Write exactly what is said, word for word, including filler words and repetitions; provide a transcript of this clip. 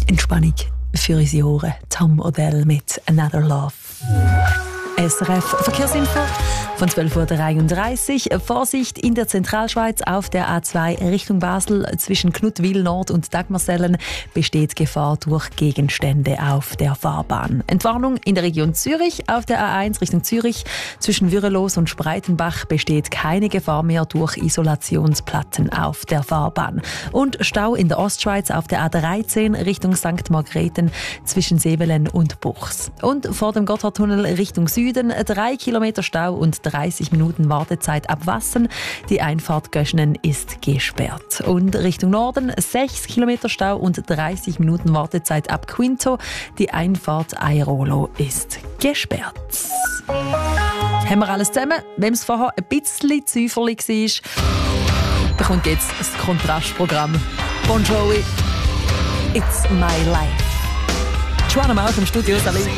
Entspannung für unsere Ohren. Tom Odell mit «Another Love». S R F Verkehrsinfo von zwölf Uhr dreiunddreißig. Vorsicht in der Zentralschweiz auf der A zwei Richtung Basel. Zwischen Knuttwil Nord und Dagmarsellen besteht Gefahr durch Gegenstände auf der Fahrbahn. Entwarnung in der Region Zürich auf der A eins Richtung Zürich. Zwischen Würelos und Spreitenbach besteht keine Gefahr mehr durch Isolationsplatten auf der Fahrbahn. Und Stau in der Ostschweiz auf der A dreizehn Richtung Sankt Margrethen zwischen Sevelen und Buchs. Und vor dem Gotthardtunnel Richtung Süden drei Kilometer Stau und dreißig Minuten Wartezeit ab Wassen. Die Einfahrt Göschnen ist gesperrt. Und Richtung Norden sechs Kilometer Stau und dreißig Minuten Wartezeit ab Quinto. Die Einfahrt Airolo ist gesperrt. Haben wir alles zusammen? Wem es vorher ein bisschen zäuferlich war, bekommt jetzt das Kontrastprogramm. Bon Jovi, It's My Life. Joanna Mauch im Studio. Salut.